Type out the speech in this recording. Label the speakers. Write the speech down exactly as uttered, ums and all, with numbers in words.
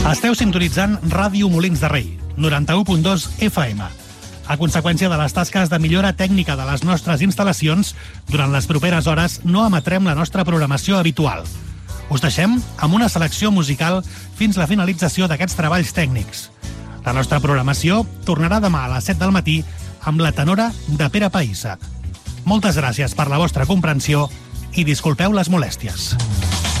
Speaker 1: Esteu sintonitzant Ràdio Molins de Rei, noranta-u punt dos F M. A conseqüència de les tasques de millora tècnica de les nostres instal·lacions, durant les properes hores no emetrem la nostra programació habitual. Us deixem amb una selecció musical fins la finalització d'aquests treballs tècnics. La nostra programació tornarà demà a les set del matí amb la tenora de Pere Païssa. Moltes gràcies per la vostra comprensió i disculpeu les molèsties.